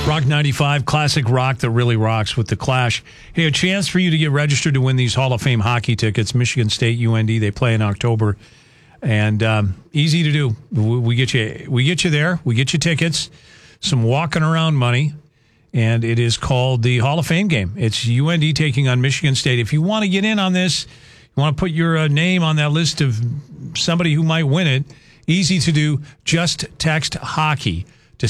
Rock 95, classic rock that really rocks with The Clash. Hey, a chance for you to get registered to win these Hall of Fame hockey tickets. Michigan State, UND, they play in October. And easy to do. We get you there. We get you tickets, some walking around money. And it is called the Hall of Fame game. It's UND taking on Michigan State. If you want to get in on this, you want to put your name on that list of somebody who might win it, easy to do. Just text hockey to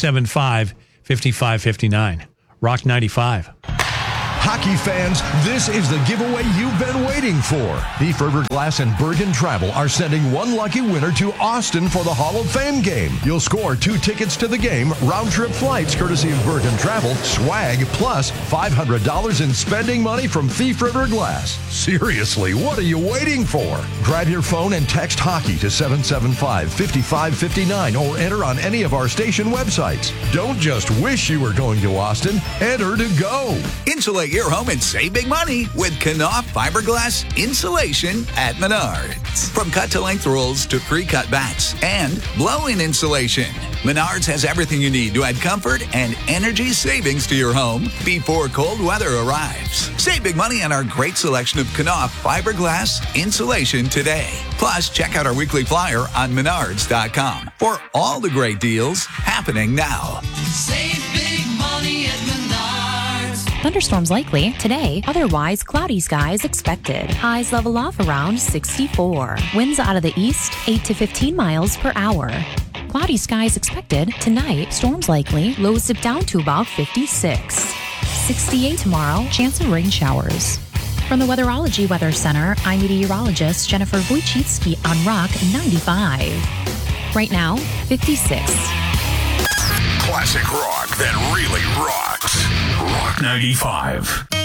775-5559. Rock 95. Hockey fans, this is the giveaway you've been waiting for. Beef River Glass and Bergen Travel are sending one lucky winner to Austin for the Hall of Fame game. You'll score 2 tickets to the game, round-trip flights courtesy of Bergen Travel, swag, plus $500 in spending money from Thief River Glass. Seriously, what are you waiting for? Grab your phone and text hockey to 775-5559 or enter on any of our station websites. Don't just wish you were going to Austin, enter to go. Insulate your home and save big money with Knauf fiberglass insulation at Menards. From cut-to-length rolls to pre-cut bats and blow-in insulation, Menards has everything you need to add comfort and energy savings to your home before cold weather arrives. Save big money on our great selection of Knauf fiberglass insulation today. Plus, check out our weekly flyer on Menards.com for all the great deals happening now. Save big money at Menards. Thunderstorms likely today, otherwise cloudy skies expected. Highs level off around 64. Winds out of the east 8 to 15 miles per hour. Cloudy skies expected tonight, storms likely, lows dip down to about 56. 68 tomorrow, chance of rain showers. From the Weatherology Weather Center, I'm meteorologist Jennifer Wojcicki on Rock 95. Right now, 56. Classic rock that really rocks. Rock 95.